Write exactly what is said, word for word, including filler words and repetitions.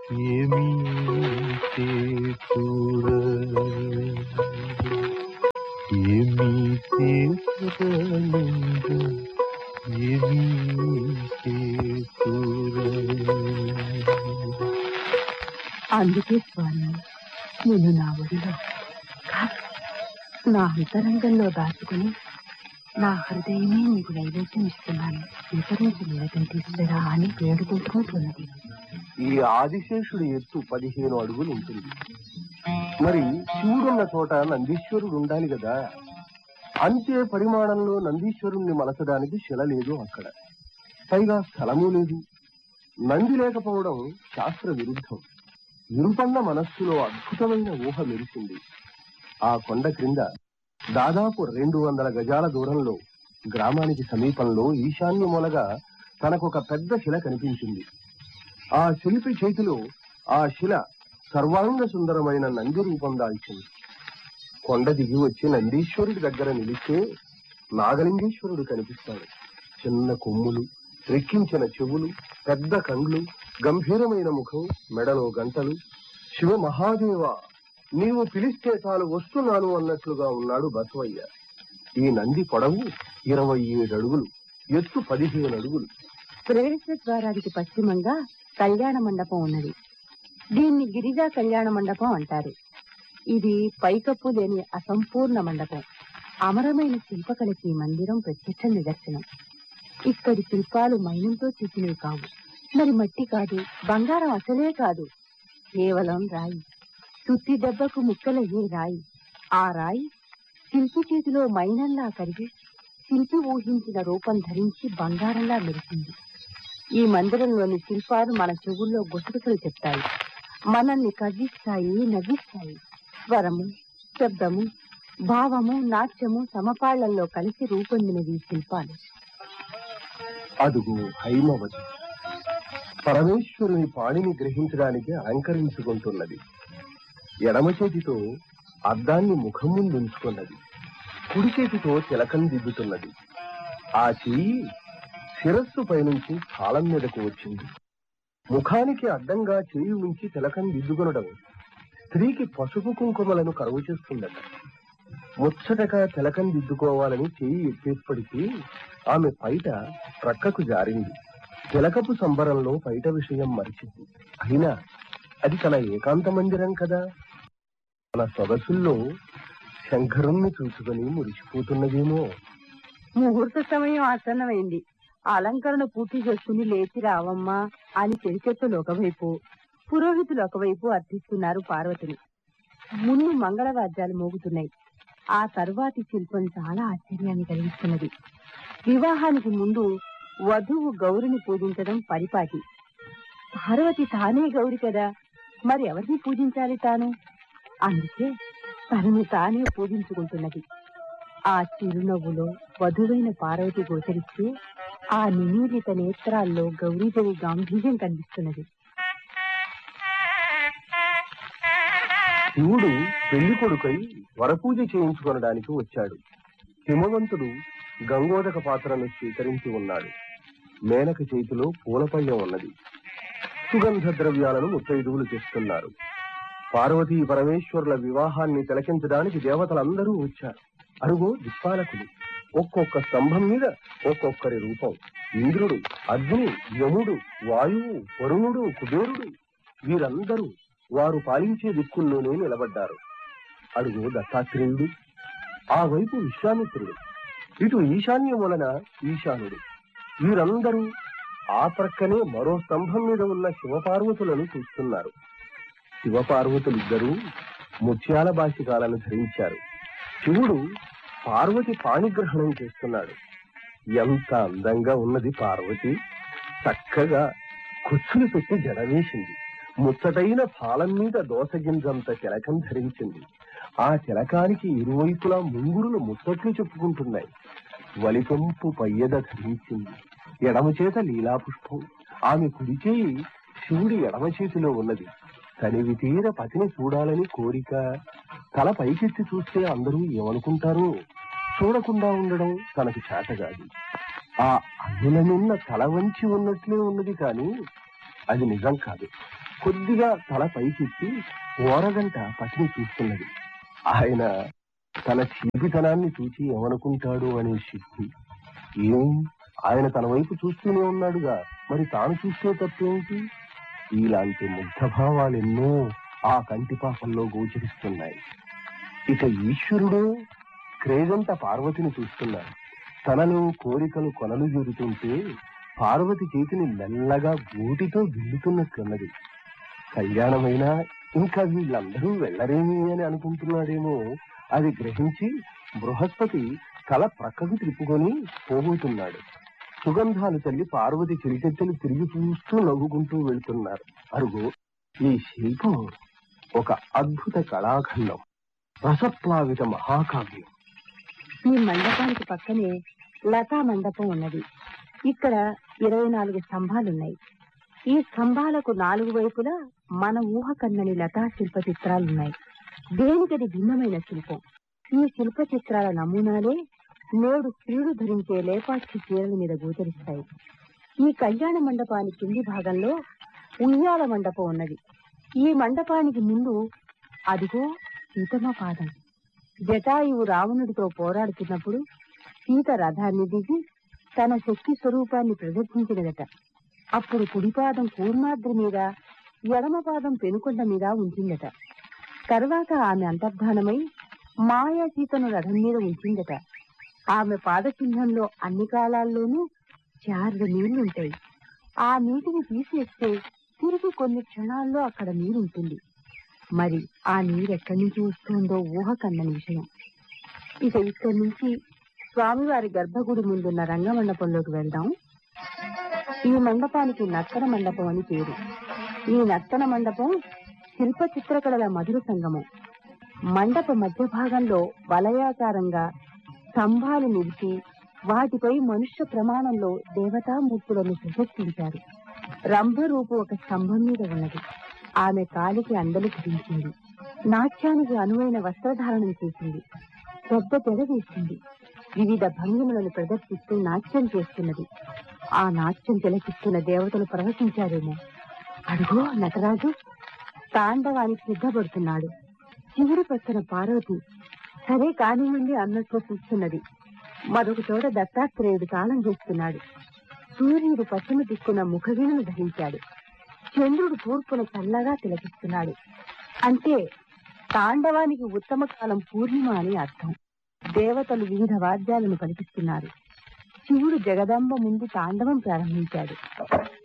ఏమీ చేకూర ఏమీ చేకూరలేదు ఏమీ చేకూర. అందుకే స్వామి నేను నా ఒడిలో నా అంతరంగంలో దాచుకుని నా హృదయమే నీకు నైవేద్యం ఇస్తున్నాను, స్వీకరించి నిలకంటిస్తారా అని వేడుకుంటున్నది. ఈ ఆదిశేషుడి ఎత్తు పదిహేను అడుగులు ఉంటుంది. మరి శివుడున్న చోట నందీశ్వరుడు ఉండాలి కదా. అంతే పరిమాణంలో నందీశ్వరుణ్ణి మలచడానికి శిల లేదు అక్కడ. పైగా స్థలమూ లేదు. నంది లేకపోవడం శాస్త్ర విరుద్ధం. నిరుపన్న మనస్సులో అద్భుతమైన ఊహ మెరిసింది. ఆ కొండ క్రింద దాదాపు రెండు వందల గజాల దూరంలో గ్రామానికి సమీపంలో ఈశాన్య మూలగా తనకొక పెద్ద శిల కనిపించింది. ఆ శిల్పి చేతిలో ఆ శిల సర్వాంగ సుందరమైన నంది రూపం దాల్చింది. కొండ దిగి వచ్చి నందీశ్వరుడి దగ్గర నిలిస్తే నాగలింగేశ్వరుడు కనిపిస్తాడు. చిన్న కొమ్ములు, రెక్కించిన చెవులు, పెద్ద కండ్లు, గంభీరమైన ముఖం, మెడలో గంటలు. శివ మహాదేవ, నీవు పిలిస్తే తాను వస్తున్నాను అన్నట్లుగా ఉన్నాడు బసవయ్య. ఈ నంది పొడవు ఇరవై ఏడు అడుగులు, ఎత్తు పదిహేను అడుగులు. ప్రవేశ ద్వారానికి పశ్చిమంగా కళ్యాణ మండపం ఉన్నది. దీన్ని గిరిజా కళ్యాణ మండపం అంటారు. ఇది పైకప్పు లేని అసంపూర్ణ మండపం. అమరమైన శిల్పకళకి మందిరం ప్రత్యక్ష నిదర్శనం. ఇక్కడి శిల్పాలు మైనంతో చేసినవి కావు, మరి మట్టి కాదు, బంగారం అసలే కాదు, కేవలం రాయి. సుత్తి దెబ్బకు ముక్కలయ్యే రాయి. ఆ రాయి శిల్పి చేతిలో మైనంలా కరిగి శిల్పి ఊహించిన రూపం ధరించి బంగారంలా మెరిసింది. ఈ మందిరంలోని శిల్పాలు మన చెవుల్లో గుసగుసలు చెప్తాయి, మనల్ని కవ్విస్తాయి, నవ్విస్తాయి. స్వరము, శబ్దము, భావము, నాట్యము సమపాళ్లలో కలిసి రూపొందినవి ఈ శిల్పాలు. అదుగు హైమవతి పరమేశ్వరుని పాణిని గ్రహించడానికి అలంకరించుకుంటున్నది. ఎడమ చేతితో అద్దాన్ని ముఖం ముందు ఉంచుకున్నది. కుడి చేతితో తిలకం దిద్దుతున్నది. ఆ చెయ్యి శిరస్సు పైనుంచి కాలం మీదకు వచ్చింది. ముఖానికి అడ్డంగా చేయి ఉంచి తిలకం దిద్దుకొనడం స్త్రీకి పసుపు కుంకుమలను కరువు చేస్తుందట. ముచ్చటగా తిలకం దిద్దుకోవాలని చెయ్యి ఎత్తేప్పటికీ ఆమె పైట ప్రక్కకు జారింది. తిలకపు సంబరంలో పైట విషయం మరిచింది. అయినా అది తన ఏకాంత మందిరం కదా. తన సొగసుల్లో శంకరుణ్ణి చూసుకుని మురిసిపోతున్నదేమో. ముహూర్త సమయం ఆసన్నమైంది. అలంకరణ పూర్తి చేసుకుని లేచి రావమ్మా అని చెరిచెత్తులు ఒకవైపు, పురోహితులు ఒకవైపు అర్థిస్తున్నారు పార్వతిని. ముందు మంగళవాద్యాలు మోగుతున్నాయి. ఆ తరువాతి శిల్పం చాలా ఆశ్చర్యాన్ని కలిగిస్తున్నది. వివాహానికి ముందు వధువు గౌరిని పూజించడం పరిపాటి. పార్వతి తానే గౌరి కదా, మరి ఎవరిని పూజించాలి తాను? అందుకే తనను తానే పూజించుకుంటున్నది. ఆ చిరునవ్వులో వధువైన పార్వతి గోచరిస్తే ఆ నిమీలిత నేత్రాల్లో గౌరీదేవి గాంభీర్యం కనిపిస్తున్నది. శివుడు పెళ్లి కొడుకై వరపూజ చేయించుకొనడానికి వచ్చాడు. హిమవంతుడు గంగోదక పాత్రను స్వీకరించి ఉన్నాడు. మేనక చేతిలో పూలపళ్ళెం ఉన్నది. సుగంధ ద్రవ్యాలను ముత్తైదువులు చేస్తున్నారు. పార్వతీ పరమేశ్వరుల వివాహాన్ని తిలకించడానికి దేవతలందరూ వచ్చారు. అరుగో దిక్పాలకులు. ఒక్కొక్క స్తంభం మీద ఒక్కొక్కరి రూపం. ఇంద్రుడు, అగ్ని, యముడు, వాయువు, వరుణుడు, కుబేరుడు వీరందరూ వారు పాలించే దిక్కుల్లోనే నిలబడ్డారు. అడుగు దత్తాత్రేయుడు, ఆ వైపు విశ్వామిత్రుడు, ఇటు ఈశాన్య వలన ఈశానుడు. వీరందరూ ఆ ప్రక్కనే మరో స్తంభం మీద ఉన్న శివపార్వతులను చూస్తున్నారు. శివపార్వతులిద్దరూ ముత్యాల బాసికాలను ధరించారు. శివుడు పార్వతి పాణిగ్రహణం చేస్తున్నాడు. ఎంత అందంగా ఉన్నది పార్వతి! చక్కగా కుచ్చులు పెట్టి జడవేసింది. ముచ్చటైన పాలం మీద దోసగింజంత తిలకం ధరించింది. ఆ తిలకానికి ఇరువైపులా ముంగురులు ముచ్చట్లు చెప్పుకుంటున్నాయి. వలిపంపు పయ్యద ధరించింది. ఎడమ చేత లీలాపుష్పం. ఆమె కుడిచేయి శివుడి ఎడమ చేతిలో ఉన్నది. తనివి తీర పతిని చూడాలని కోరిక. తల పైకెత్తి చూస్తే అందరూ ఏమనుకుంటారో. చూడకుండా ఉండడం తనకు చేతగాదు. ఆ అన్నుల నిన్న తల వంచి ఉన్నట్లే ఉన్నది, కానీ అది నిజం కాదు. కొద్దిగా తల పైకెత్తి ఓరగంట పతిని చూస్తున్నది. ఆయన తన చీపితనాన్ని చూచి ఏమనుకుంటాడు అనే శక్తి. ఏం ఆయన తన వైపు చూస్తూనే ఉన్నాడుగా, మరి తాను చూస్తే తప్పేమిటి? ఇలాంటి ముగ్ధభావాలెన్నో ఆ కంటిపాపంలో గోచరిస్తున్నాయి. ఇక ఈశ్వరుడు క్రేజంత పార్వతిని చూస్తున్నాడు. తనలో కోరికలు కొనలు జరుగుతుంటే పార్వతి చేతిని మెల్లగా గూటితో గిల్లుతున్నట్లున్నది. కళ్యాణమైనా ఇంకా వీళ్ళందరూ వెళ్ళరేమి అని అనుకుంటున్నాడేమో. అది గ్రహించి బృహస్పతి తల ప్రక్కకు తిప్పుకొని పోబోతున్నాడు. సుగంధాలు తల్లి పార్వతి చిరిచెత్తలు తిరిగి చూస్తూ నవ్వుకుంటూ వెళ్తున్నారు. అరుగో ఈ శిల్పం ఒక అద్భుత కళాఖండం, రసప్లావిత మహాకావ్యం. ఈ మండపానికి పక్కనే లతా మండపం ఉన్నది. ఇక్కడ ఇరవై నాలుగు స్తంభాలున్నాయి. ఈ స్తంభాలకు నాలుగు వైపులా మన ఊహ కన్నని లతా శిల్ప చిత్రాలున్నాయి. దేనికది భిన్నమైన శిల్పం. ఈ శిల్ప చిత్రాల నమూనాలే నేడు స్త్రీలు ధరించే లేపాక్షి చీరల మీద గోచరిస్తాయి. ఈ కళ్యాణ మండపానికి కింది భాగంలో ఉయ్యాల మండపం ఉన్నది. ఈ మండపానికి ముందు అదిగో సీతమ్మ పాదం. జటాయువు రావణుడితో పోరాడుతున్నప్పుడు సీత రథాన్ని దిగి తన శక్తి స్వరూపాన్ని ప్రదర్శించినదట. అప్పుడు కుడిపాదం కూర్మాద్రి మీద, ఎడమ పాదం పెనుకొండ మీద ఉంచిందట. తర్వాత ఆమె అంతర్ధానమై మాయా సీతను రథం మీద ఉంచిందట. ఆమె పాదచిహ్నంలో అన్ని కాలాల్లోనూ చార్ల నీళ్లుంటాయి. ఆ నీటిని తీసేస్తే తిరిగి కొన్ని క్షణాల్లో అక్కడ నీరుంటుంది. మరి ఆ నీరెక్కడి నుంచి వస్తుందో ఊహ కన్నని విషయం. ఇక ఇక్కడి నుంచి స్వామివారి గర్భగుడి ముందున్న రంగమండపంలోకి వెళ్దాం. ఈ మండపానికి నర్తన మండపం అని పేరు. ఈ నర్తన మండపం శిల్ప చిత్రకళల మధుర సంగమం. మండప మధ్య భాగంలో వలయాకారంగా స్తంభాలు నిలిచి వాటిపై మనుష్య ప్రమాణంలో దేవతామూర్తులను ప్రదర్శించారు. రంభరూపు ఒక స్తంభం మీద ఉన్నది. ఆమె కాలికి అందలు ధరించింది. నాట్యానికి అనువైన వస్త్రధారణం చేసింది. పెద్ద తెర వేసింది. వివిధ భంగిమలను ప్రదర్శిస్తూ నాట్యం చేస్తున్నది. ఆ నాట్యం తిలకిస్తున్న దేవతలు ప్రవహించారేమో. అడుగో నటరాజు తాండవానికి సిద్ధపడుతున్నాడు. చివరి పక్కన పార్వతి సరే కానివ్వండి అన్నట్లు చూస్తున్నది. మరొక చోట దత్తాత్రేయుడు తాళం చేస్తున్నాడు. సూర్యుడు పశ్చిమ దిక్కున ముఖవీణను ధరించాడు. చంద్రుడు తూర్పున చల్లగా తిలకిస్తున్నాడు. అంటే తాండవానికి ఉత్తమ కాలం పూర్ణిమ అని అర్థం. దేవతలు వివిధ వాద్యాలను పలికిస్తున్నారు. శివుడు జగదంబ ముందు తాండవం ప్రారంభించాడు.